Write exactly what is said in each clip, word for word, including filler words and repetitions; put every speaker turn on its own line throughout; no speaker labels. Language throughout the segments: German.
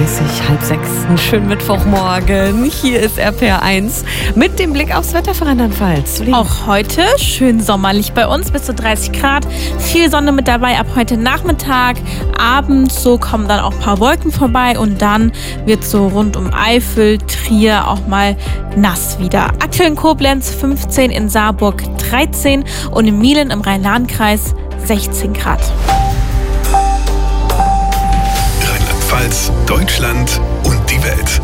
dreißig, halb sechs. Einen schönen Mittwochmorgen. Hier ist R P R eins mit dem Blick aufs Wetter für Rheinland-Pfalz.
Auch heute schön sommerlich bei uns, bis zu dreißig Grad. Viel Sonne mit dabei ab heute Nachmittag. Abends so kommen dann auch ein paar Wolken vorbei und dann wird so rund um Eifel, Trier auch mal nass wieder. Aktuell in Koblenz fünfzehn, in Saarburg dreizehn und in Mielen im Rhein-Lahn-Kreis sechzehn Grad.
Rheinland-Pfalz, Deutschland und die Welt.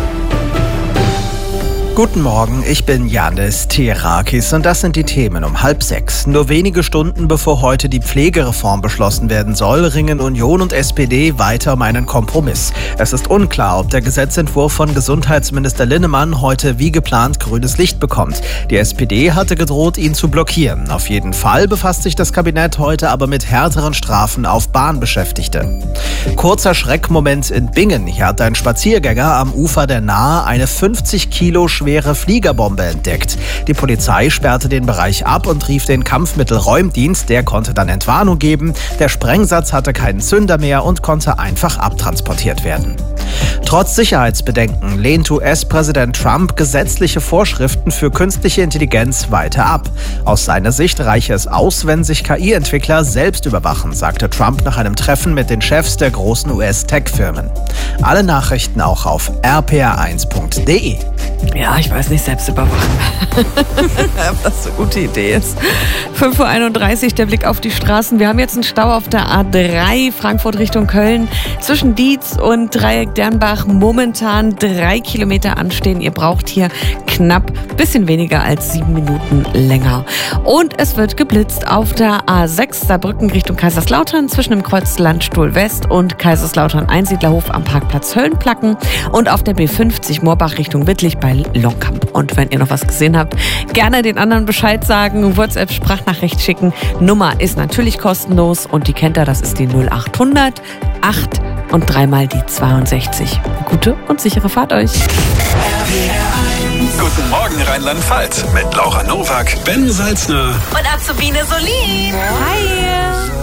Guten Morgen, ich bin Janis Terakis und das sind die Themen um halb sechs. Nur wenige Stunden bevor heute die Pflegereform beschlossen werden soll, ringen Union und S P D weiter um einen Kompromiss. Es ist unklar, ob der Gesetzentwurf von Gesundheitsminister Linnemann heute wie geplant grünes Licht bekommt. Die S P D hatte gedroht, ihn zu blockieren. Auf jeden Fall befasst sich das Kabinett heute aber mit härteren Strafen auf Bahnbeschäftigte. Kurzer Schreckmoment in Bingen. Hier hat ein Spaziergänger am Ufer der Nahe eine fünfzig Kilo schwere Fliegerbombe entdeckt. Die Polizei sperrte den Bereich ab und rief den Kampfmittelräumdienst. Der konnte dann Entwarnung geben. Der Sprengsatz hatte keinen Zünder mehr und konnte einfach abtransportiert werden. Trotz Sicherheitsbedenken lehnt U S-Präsident Trump gesetzliche Vorschriften für künstliche Intelligenz weiter ab. Aus seiner Sicht reiche es aus, wenn sich K I-Entwickler selbst überwachen, sagte Trump nach einem Treffen mit den Chefs der großen U S-Tech-Firmen. Alle Nachrichten auch auf r p r eins punkt d e.
Ja, ich weiß nicht, selbst überwachen. Ob das eine gute Idee ist. fünf Uhr einunddreißig, der Blick auf die Straßen. Wir haben jetzt einen Stau auf der A drei, Frankfurt Richtung Köln. Zwischen Dietz und Dreieck Dernbach momentan drei Kilometer anstehen. Ihr braucht hier knapp bisschen weniger als sieben Minuten länger. Und es wird geblitzt auf der A sechs, Saarbrücken Richtung Kaiserslautern, zwischen dem Kreuz Landstuhl West und Kaiserslautern Einsiedlerhof am Parkplatz Höllenplacken. Und auf der B fünfzig Moorbach Richtung Wittlich bei Longkamp. Und wenn ihr noch was gesehen habt, gerne den anderen Bescheid sagen, WhatsApp-Sprachnachricht schicken. Nummer ist natürlich kostenlos und die kennt ihr, das ist die null acht hundert acht und dreimal die zweiundsechzig. Gute und sichere Fahrt euch.
Guten Morgen Rheinland-Pfalz mit Laura Nowak, Ben Salzner
Und Azubine Solin. Hi.